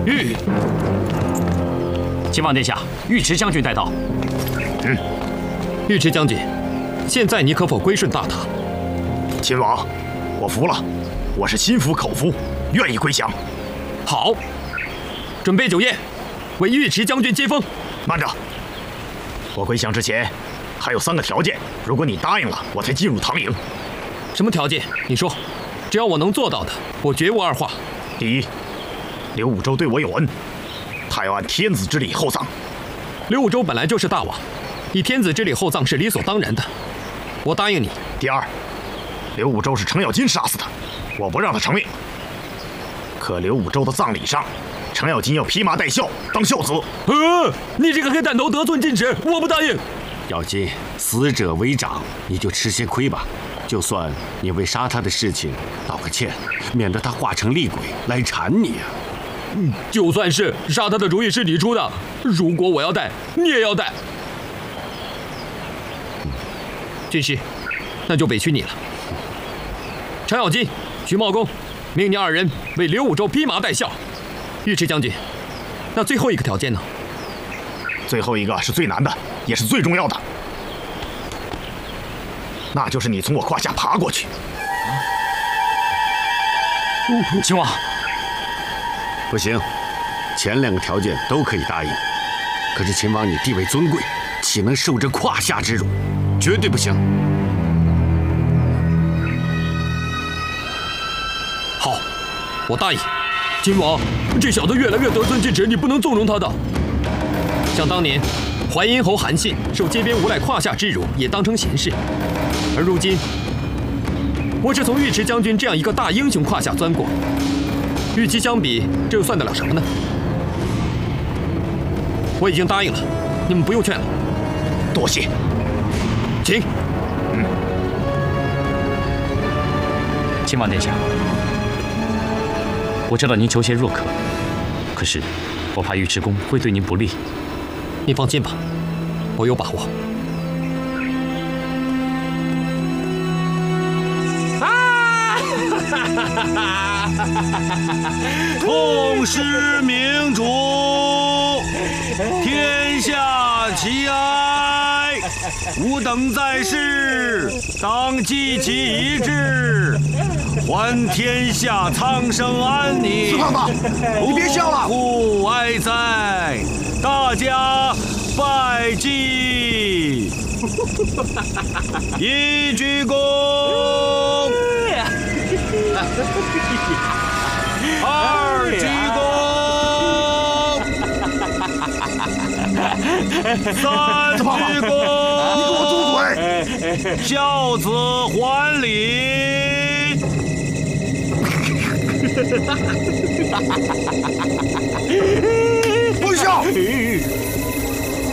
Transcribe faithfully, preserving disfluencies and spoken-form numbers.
御， 秦王殿下，尉迟将军带到。 嗯，尉迟将军，现在你可否归顺大唐？ 秦王，我服了，我是心服口服，愿意归降。 好，准备酒宴，为尉迟将军接风。 慢着，我归降之前还有三个条件，如果你答应了，我才进入唐营。 什么条件？你说，只要我能做到的，我绝无二话。 第一，刘武周对我有恩，他要按天子之礼厚葬。 刘武周本来就是大王，以天子之礼厚葬是理所当然的，我答应你。 第二，刘武周是程咬金杀死的，我不让他偿命。可刘武周的葬礼上，程咬金要披麻戴孝当孝子。 呃，你这个黑蛋头得寸进尺，我不答应。 咬金，死者为长，你就吃些亏吧。就算你为杀他的事情道个歉，免得他化成厉鬼来缠你啊。 嗯，就算是杀他的主意是你出的，如果我要带，你也要带。嗯，军师，那就委屈你了。程咬金、徐茂公，命你二人为刘武周披麻戴孝。尉迟将军，那最后一个条件呢？ 最后一个是最难的，也是最重要的，那就是你从我胯下爬过去。 秦王， 不行，前两个条件都可以答应，可是秦王你地位尊贵，岂能受这胯下之辱？绝对不行。 好，我答应。秦王，这小子越来越得寸进尺，你不能纵容他的。像当年淮阴侯韩信受街边无赖胯下之辱，也当成闲事，而如今我是从尉迟将军这样一个大英雄胯下钻过，与其相比，这又算得了什么呢？我已经答应了，你们不用劝了。 多谢， 请。 嗯， 秦王殿下，我知道您求贤若渴，可是我怕尉迟恭会对您不利。 你放心吧，我有把握。 啊！痛失明主，天下齐哀。吾等在世，当积其一志，还天下苍生安宁。 四胖子，你别笑了。 勿哀哉！大家拜祭，一鞠躬，二鞠躬，三鞠躬。 你给我住嘴！ 孝子还礼。 不笑。